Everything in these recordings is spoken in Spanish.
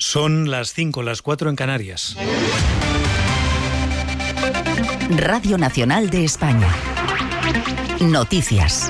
Son las 5, las 4 en Canarias. Radio Nacional de España. Noticias.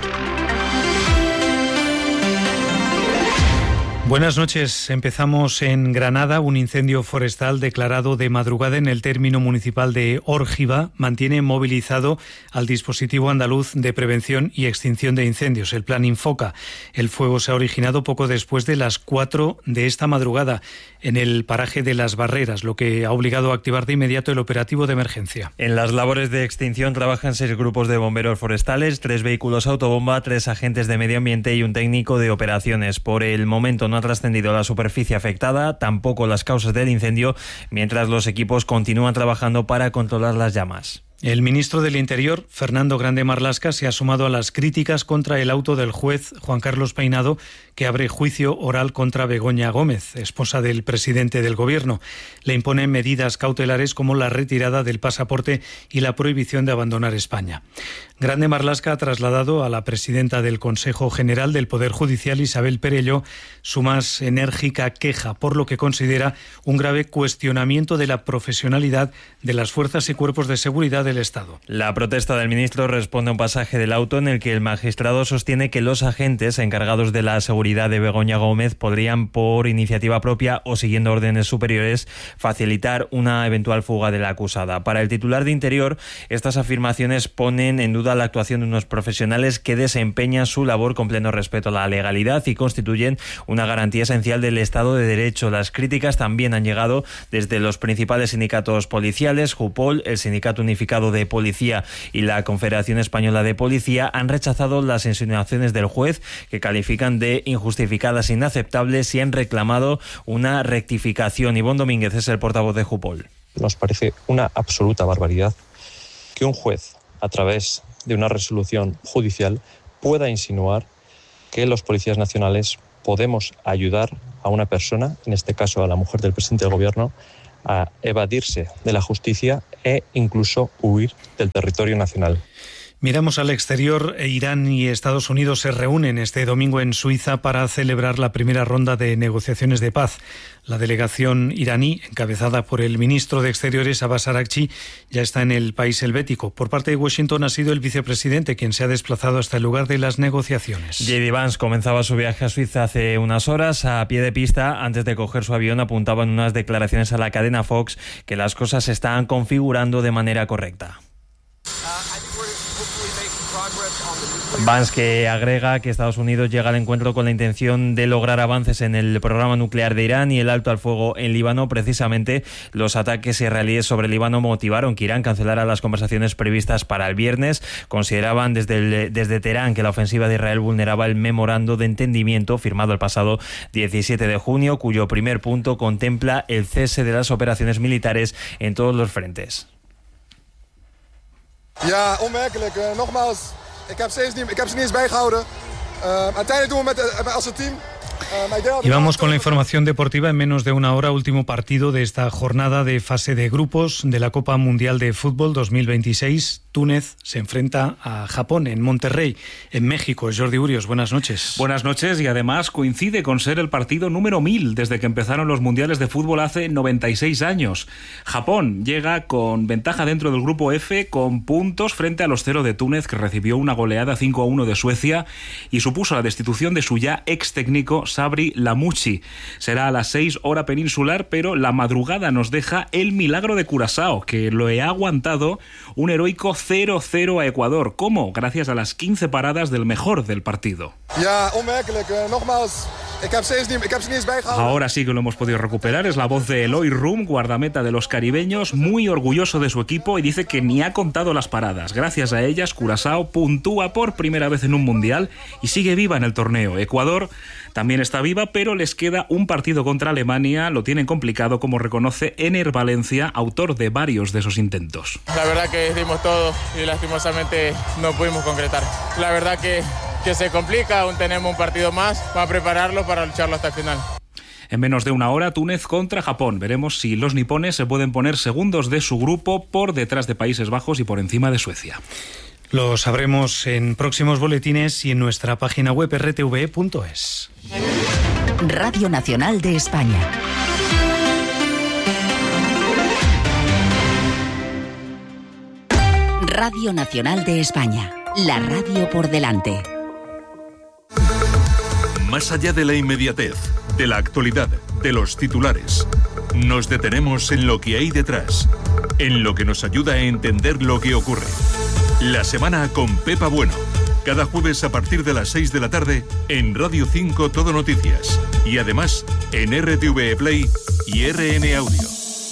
Buenas noches. Empezamos en Granada. Un incendio forestal declarado de madrugada en el término municipal de Órgiva mantiene movilizado al dispositivo andaluz de prevención y extinción de incendios, el Plan Infoca. El fuego se ha originado poco después de las 4 de esta madrugada en el paraje de Las Barreras, lo que ha obligado a activar de inmediato el operativo de emergencia. En las labores de extinción trabajan 6 grupos de bomberos forestales, 3 vehículos autobomba, 3 agentes de medio ambiente y un técnico de operaciones. Por el momento no ha trascendido la superficie afectada, tampoco las causas del incendio, mientras los equipos continúan trabajando para controlar las llamas. El ministro del Interior, Fernando Grande Marlaska, se ha sumado a las críticas contra el auto del juez Juan Carlos Peinado, que abre juicio oral contra Begoña Gómez, esposa del presidente del Gobierno. Le impone medidas cautelares como la retirada del pasaporte y la prohibición de abandonar España. Grande Marlaska ha trasladado a la presidenta del Consejo General del Poder Judicial, Isabel Perelló, su más enérgica queja, por lo que considera un grave cuestionamiento de la profesionalidad de las fuerzas y cuerpos de seguridad del Estado. La protesta del ministro responde a un pasaje del auto en el que el magistrado sostiene que los agentes encargados de la seguridad de Begoña Gómez podrían, por iniciativa propia o siguiendo órdenes superiores, facilitar una eventual fuga de la acusada. Para el titular de Interior, estas afirmaciones ponen en duda la actuación de unos profesionales que desempeñan su labor con pleno respeto a la legalidad y constituyen una garantía esencial del Estado de Derecho. Las críticas también han llegado desde los principales sindicatos policiales. JUPOL, el Sindicato Unificado de Policía y la Confederación Española de Policía han rechazado las insinuaciones del juez, que califican de injustificadas e inaceptables, y han reclamado una rectificación. Ivonne Domínguez es el portavoz de JUPOL. Nos parece una absoluta barbaridad que un juez, a través de una resolución judicial, pueda insinuar que los policías nacionales podemos ayudar a una persona, en este caso a la mujer del presidente del Gobierno, a evadirse de la justicia e incluso huir del territorio nacional. Miramos al exterior. Irán y Estados Unidos se reúnen este domingo en Suiza para celebrar la primera ronda de negociaciones de paz. La delegación iraní, encabezada por el ministro de Exteriores Abbas Araghchi, ya está en el país helvético. Por parte de Washington ha sido el vicepresidente quien se ha desplazado hasta el lugar de las negociaciones. J.D. Vance comenzaba su viaje a Suiza hace unas horas. A pie de pista, antes de coger su avión, apuntaba en unas declaraciones a la cadena Fox que las cosas se estaban configurando de manera correcta. Vance, que agrega que Estados Unidos llega al encuentro con la intención de lograr avances en el programa nuclear de Irán y el alto al fuego en Líbano. Precisamente los ataques israelíes sobre Líbano motivaron que Irán cancelara las conversaciones previstas para el viernes. Consideraban desde Teherán que la ofensiva de Israel vulneraba el memorando de entendimiento firmado el pasado 17 de junio, cuyo primer punto contempla el cese de las operaciones militares en todos los frentes. Ja, onwerkelijk. Nogmaals, ik heb ze niet eens bijgehouden. Uiteindelijk doen we als een team. Y vamos con la información deportiva. En menos de una hora, último partido de esta jornada de fase de grupos de la Copa Mundial de Fútbol 2026. Túnez se enfrenta a Japón en Monterrey, en México. Jordi Urios, buenas noches. Buenas noches, y además coincide con ser el partido número 1000 desde que empezaron los mundiales de fútbol hace 96 años. Japón llega con ventaja dentro del grupo F, con puntos frente a los 0 de Túnez, que recibió una goleada 5-1 de Suecia y supuso la destitución de su ya ex técnico Sabri Lamouchi. Será a las 6 hora peninsular, pero la madrugada nos deja el milagro de Curazao, que lo ha aguantado un heroico 0-0 a Ecuador. ¿Cómo? Gracias a las 15 paradas del mejor del partido. Ja, onwerkelijk. Nogmaals, ik heb ze niet eens bijgehouden. Ahora sí que lo hemos podido recuperar. Es la voz de Eloy Rum, guardameta de los caribeños, muy orgulloso de su equipo, y dice que ni ha contado las paradas. Gracias a ellas, Curazao puntúa por primera vez en un mundial y sigue viva en el torneo. Ecuador también está viva, pero les queda un partido contra Alemania. Lo tienen complicado, como reconoce Ener Valencia, autor de varios de esos intentos. La verdad que dimos todo y lastimosamente no pudimos concretar. La verdad que se complica, aún tenemos un partido más para prepararlo, para lucharlo hasta el final. En menos de una hora, Túnez contra Japón. Veremos si los nipones se pueden poner segundos de su grupo, por detrás de Países Bajos y por encima de Suecia. Lo sabremos en próximos boletines y en nuestra página web rtve.es. Radio Nacional de España. Radio Nacional de España, la radio por delante. Más allá de la inmediatez, de la actualidad, de los titulares, nos detenemos en lo que hay detrás, en lo que nos ayuda a entender lo que ocurre. La semana con Pepa Bueno, cada jueves a partir de las 6 de la tarde en Radio 5 Todo Noticias y además en RTV Play y RN Audio.